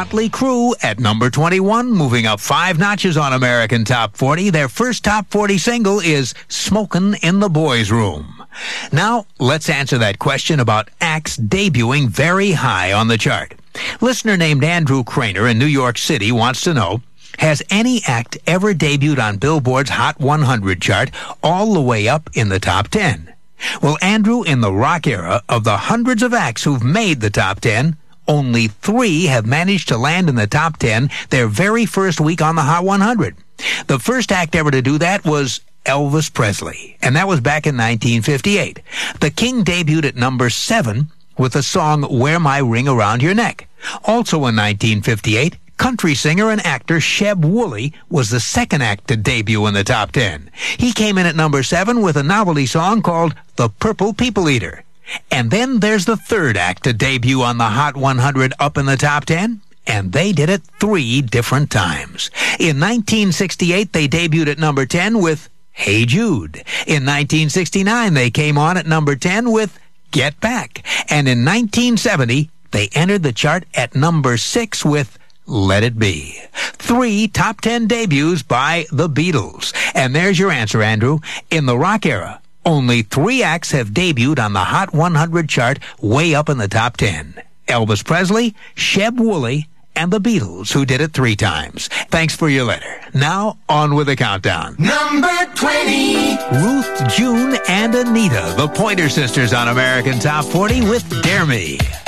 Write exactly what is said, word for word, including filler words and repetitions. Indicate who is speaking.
Speaker 1: Motley Crue at number twenty-one, moving up five notches on American Top forty. Their first Top forty single is Smokin' in the Boys' Room. Now, let's answer that question about acts debuting very high on the chart. Listener named Andrew Craner in New York City wants to know, has any act ever debuted on Billboard's Hot one hundred chart all the way up in the top ten? Well, Andrew, in the rock era, of the hundreds of acts who've made the top ten, only three have managed to land in the top ten their very first week on the Hot one hundred. The first act ever to do that was Elvis Presley, and that was back in nineteen fifty-eight. The King debuted at number seven with the song Wear My Ring Around Your Neck. Also in nineteen fifty-eight, country singer and actor Sheb Wooley was the second act to debut in the top ten. He came in at number seven with a novelty song called The Purple People Eater. And then there's the third act to debut on the Hot one hundred up in the top ten, and they did it three different times. In nineteen sixty-eight, they debuted at number ten with Hey Jude. In nineteen sixty-nine, they came on at number ten with Get Back. And in nineteen seventy, they entered the chart at number six with Let It Be. Three top ten debuts by the Beatles. And there's your answer, Andrew. In the rock era, only three acts have debuted on the Hot one hundred chart way up in the top ten. Elvis Presley, Sheb Wooley, and the Beatles, who did it three times. Thanks for your letter. Now, on with the countdown.
Speaker 2: Number twenty.
Speaker 1: Ruth, June, and Anita, the Pointer Sisters on American Top forty with Dare Me.